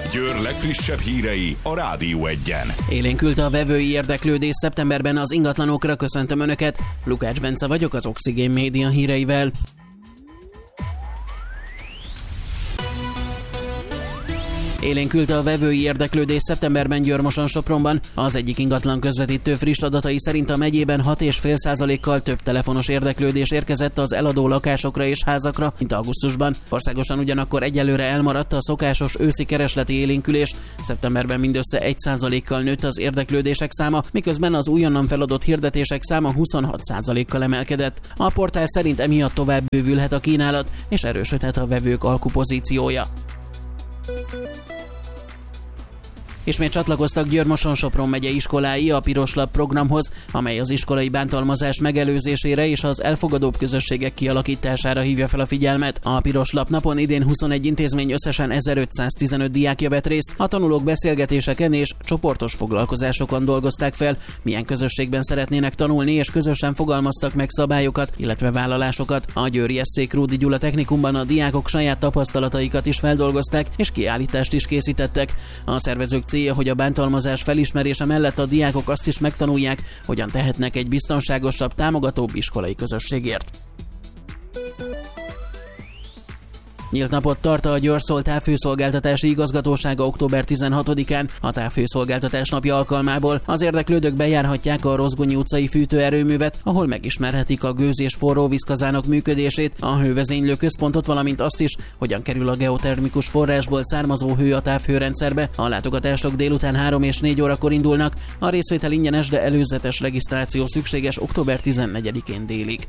Győr legfrissebb hírei a Rádió Egyen. Élénkült a vevői érdeklődés szeptemberben az ingatlanokra. Köszöntöm Önöket, Lukács Bence vagyok az Oxigén Média híreivel. Élénkült a vevői érdeklődés szeptemberben Győr-Moson-Sopronban. Az egyik ingatlan közvetítő friss adatai szerint a megyében 6,5%-kal több telefonos érdeklődés érkezett az eladó lakásokra és házakra, mint augusztusban. Országosan ugyanakkor egyelőre elmaradt a szokásos őszi keresleti élénkülés. Szeptemberben mindössze 1%-kal nőtt az érdeklődések száma, miközben az újonnan feladott hirdetések száma 26%-kal emelkedett. A portál szerint emiatt tovább bővülhet a kínálat, és erősödhet a vevők alkupozíciója. Ismét csatlakoztak Győr-Moson-Sopron megye iskolái a Piros Lap programhoz, amely az iskolai bántalmazás megelőzésére és az elfogadóbb közösségek kialakítására hívja fel a figyelmet. A Piros Lap napon idén 21 intézmény összesen 1515 diákja vett részt. A tanulók beszélgetéseken és csoportos foglalkozásokon dolgozták fel, milyen közösségben szeretnének tanulni, és közösen fogalmaztak meg szabályokat, illetve vállalásokat. A győri SC Krúdy Gyula technikumban a diákok saját tapasztalataikat is feldolgozták, és kiállítást is készítettek. A szervezők célja, hogy a bántalmazás felismerése mellett a diákok azt is megtanulják, hogyan tehetnek egy biztonságosabb, támogatóbb iskolai közösségért. Nyílt napot tart a Győr-Szol Távfőszolgáltatási Igazgatósága október 16-án, a Távfőszolgáltatás napja alkalmából. Az érdeklődők bejárhatják a Rozgonyi utcai fűtőerőművet, ahol megismerhetik a gőz- és forróvízkazánok működését, a hővezénylő központot, valamint azt is, hogyan kerül a geotermikus forrásból származó hő a távhőrendszerbe. A látogatások délután 3 és 4 órakor indulnak, a részvétel ingyenes, de előzetes regisztráció szükséges október 14-én délig.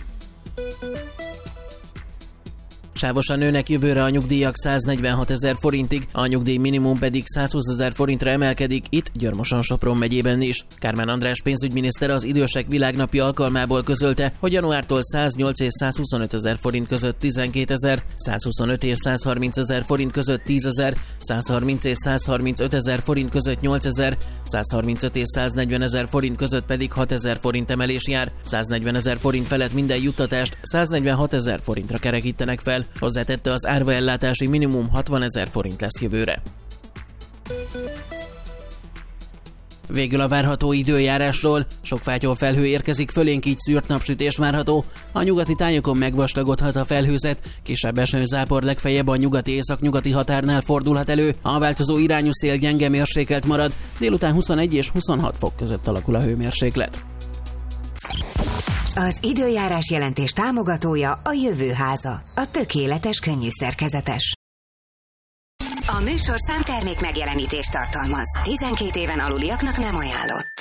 Sávosan nőnek jövőre a nyugdíjak 146 000 forintig, a nyugdíj minimum pedig 120 000 forintra emelkedik, itt Győr-Moson-Sopron megyében is. Kármán András pénzügyminiszter az Idősek Világnapja alkalmából közölte, hogy januártól 108 és 125 000 forint között 12 000, 125 és 130 000 forint között 10 000, 130 és 135 000 forint között 8 000, 135 és 140 000 forint között pedig 6 000 forint emelés jár, 140 000 forint felett minden juttatást 146 000 forintra kerekítenek fel. Hozzátette, az árvaellátási minimum 60 000 forint lesz jövőre. Végül a várható időjárásról. Sok fátyol felhő érkezik fölénk, így szűrt napsütés várható. A nyugati tájokon megvastagodhat a felhőzet, kisebb esőzápor legfeljebb a nyugati-északnyugati határnál fordulhat elő. A változó irányú szél gyenge mérsékelt marad, délután 21 és 26 fok között alakul a hőmérséklet. Az időjárás jelentés támogatója a Jövőháza, a tökéletes könnyűszerkezetes. A műsor számtermék megjelenítést tartalmaz. 12 éven aluliaknak nem ajánlott.